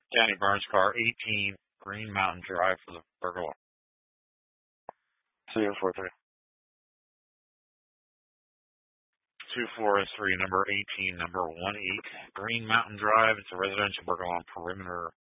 Danny Burns, car 18, Green Mountain Drive for the burglar. 243. 24 is 3, number 18, number 18, Green Mountain Drive. It's a residential burglar on perimeter